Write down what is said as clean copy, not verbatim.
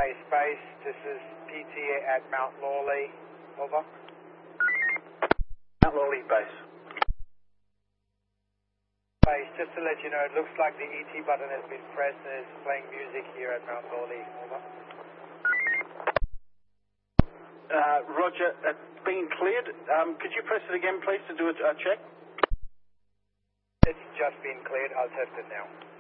Space, this is PTA at Mount Lawley. Over. Mount Lawley base. Space, just to let you know, it looks like the ET button has been pressed and is playing music here at Mount Lawley. Over. Roger, being cleared. Could you press it again, please, to do a check? It's just been cleared. I'll test it now.